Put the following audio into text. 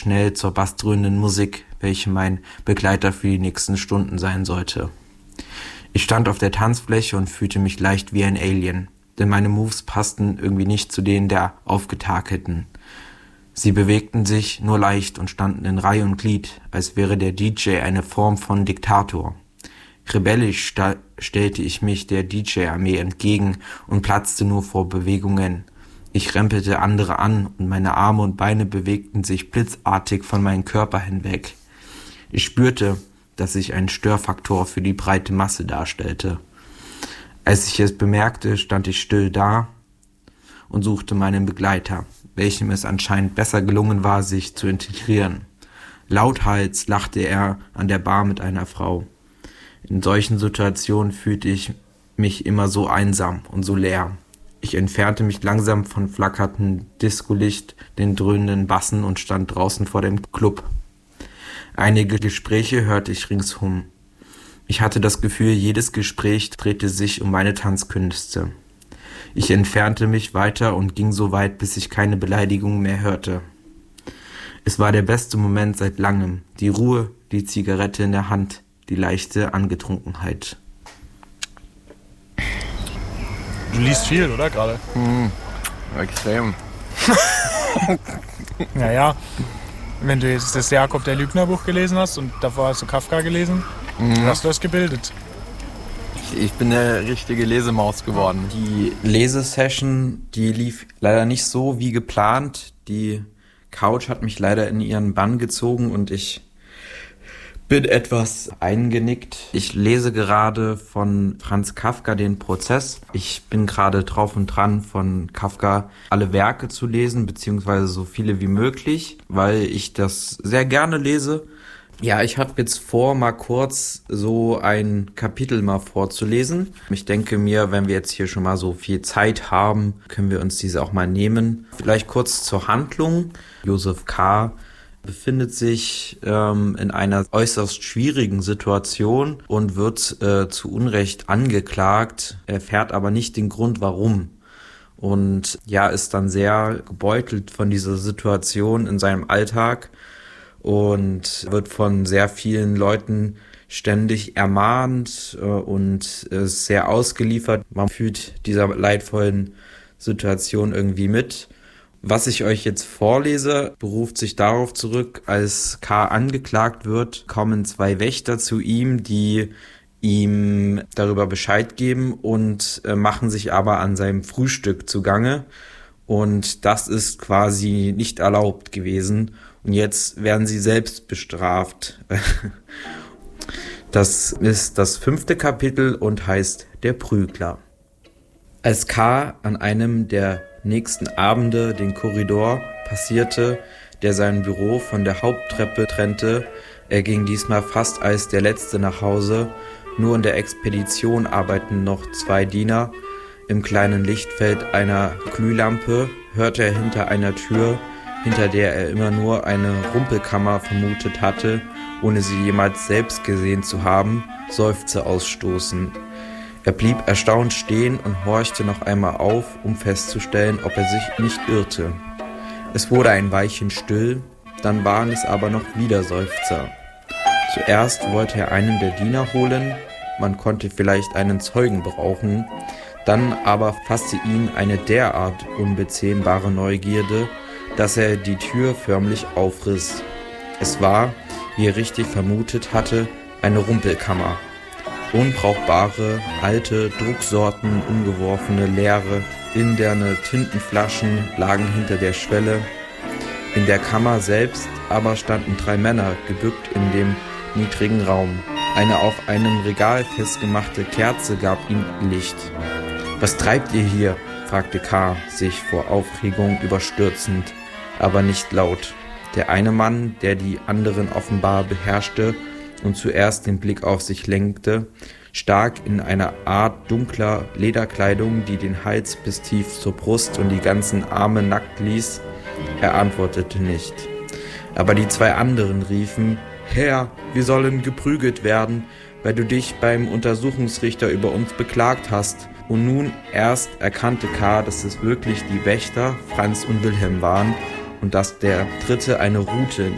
schnell zur bassdröhnenden Musik, welche mein Begleiter für die nächsten Stunden sein sollte. Ich stand auf der Tanzfläche und fühlte mich leicht wie ein Alien, denn meine Moves passten irgendwie nicht zu denen der Aufgetakelten. Sie bewegten sich nur leicht und standen in Reihe und Glied, als wäre der DJ eine Form von Diktator. Rebellisch stellte ich mich der DJ-Armee entgegen und platzte nur vor Bewegungen. Ich rempelte andere an und meine Arme und Beine bewegten sich blitzartig von meinem Körper hinweg. Ich spürte, dass ich einen Störfaktor für die breite Masse darstellte. Als ich es bemerkte, stand ich still da und suchte meinen Begleiter, welchem es anscheinend besser gelungen war, sich zu integrieren. Lauthals lachte er an der Bar mit einer Frau. In solchen Situationen fühlte ich mich immer so einsam und so leer. Ich entfernte mich langsam von flackerndem Discolicht, den dröhnenden Bassen und stand draußen vor dem Club. Einige Gespräche hörte ich ringsum. Ich hatte das Gefühl, jedes Gespräch drehte sich um meine Tanzkünste. Ich entfernte mich weiter und ging so weit, bis ich keine Beleidigungen mehr hörte. Es war der beste Moment seit langem. Die Ruhe, die Zigarette in der Hand, die leichte Angetrunkenheit. Du liest viel, oder, gerade? Extrem. Naja, wenn du jetzt das Jakob der Lügner-Buch gelesen hast und davor hast du Kafka gelesen, hast du das gebildet. Ich bin eine richtige Lesemaus geworden. Die Lesesession, die lief leider nicht so wie geplant. Die Couch hat mich leider in ihren Bann gezogen und ich bin etwas eingenickt. Ich lese gerade von Franz Kafka den Prozess. Ich bin gerade drauf und dran, von Kafka alle Werke zu lesen, beziehungsweise so viele wie möglich, weil ich das sehr gerne lese. Ja, ich habe jetzt vor, mal kurz so ein Kapitel mal vorzulesen. Ich denke mir, wenn wir jetzt hier schon mal so viel Zeit haben, können wir uns diese auch mal nehmen. Vielleicht kurz zur Handlung. Josef K. befindet sich in einer äußerst schwierigen Situation und wird zu Unrecht angeklagt, erfährt aber nicht den Grund, warum. Und ja, ist dann sehr gebeutelt von dieser Situation in seinem Alltag und wird von sehr vielen Leuten ständig ermahnt und ist sehr ausgeliefert. Man fühlt dieser leidvollen Situation irgendwie mit. Was ich euch jetzt vorlese, beruft sich darauf zurück, als K. angeklagt wird, kommen zwei Wächter zu ihm, die ihm darüber Bescheid geben und machen sich aber an seinem Frühstück zugange. Und das ist quasi nicht erlaubt gewesen. Und jetzt werden sie selbst bestraft. Das ist das 5. Kapitel und heißt Der Prügler. Als K. an einem der nächsten Abende den Korridor passierte, der sein Büro von der Haupttreppe trennte, er ging diesmal fast als der Letzte nach Hause. Nur in der Expedition arbeiten noch 2 Diener. Im kleinen Lichtfeld einer Glühlampe hörte er hinter einer Tür, hinter der er immer nur eine Rumpelkammer vermutet hatte, ohne sie jemals selbst gesehen zu haben, Seufzer ausstoßen. Er blieb erstaunt stehen und horchte noch einmal auf, um festzustellen, ob er sich nicht irrte. Es wurde ein Weilchen still, dann waren es aber noch wieder Seufzer. Zuerst wollte er einen der Diener holen, man konnte vielleicht einen Zeugen brauchen, dann aber fasste ihn eine derart unbezähmbare Neugierde, dass er die Tür förmlich aufriss. Es war, wie er richtig vermutet hatte, eine Rumpelkammer. Unbrauchbare, alte Drucksorten, umgeworfene, leere, inderne Tintenflaschen lagen hinter der Schwelle. In der Kammer selbst aber standen 3 Männer gebückt in dem niedrigen Raum. Eine auf einem Regal festgemachte Kerze gab ihm Licht. »Was treibt ihr hier?« fragte K., sich vor Aufregung überstürzend, aber nicht laut. Der eine Mann, der die anderen offenbar beherrschte und zuerst den Blick auf sich lenkte, stark in einer Art dunkler Lederkleidung, die den Hals bis tief zur Brust und die ganzen Arme nackt ließ. Er antwortete nicht. Aber die 2 anderen riefen: »Herr, wir sollen geprügelt werden, weil du dich beim Untersuchungsrichter über uns beklagt hast.« Und nun erst erkannte K., dass es wirklich die Wächter, Franz und Wilhelm waren, und dass der dritte eine Rute in